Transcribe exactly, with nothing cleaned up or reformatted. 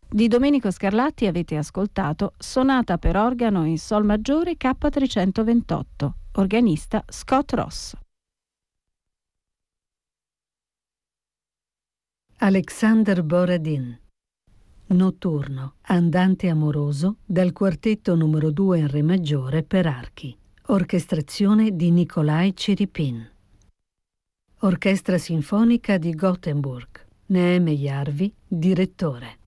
Di Domenico Scarlatti avete ascoltato Sonata per organo in Sol maggiore K trecentoventotto, organista Scott Ross. Alexander Borodin, Notturno, andante amoroso, dal quartetto numero due in Re maggiore per archi, orchestrazione di Nikolai Ceripin. Orchestra Sinfonica di Gothenburg, Neeme Järvi, direttore.